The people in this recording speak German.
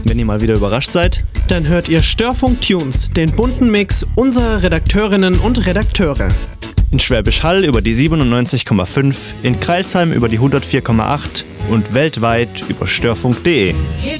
Wenn ihr mal wieder überrascht seid, Dann hört ihr Störfunk Tunes, den bunten Mix unserer Redakteurinnen und Redakteure. in Schwäbisch Hall über die 97,5, in Crailsheim über die 104,8 und weltweit über störfunk.de.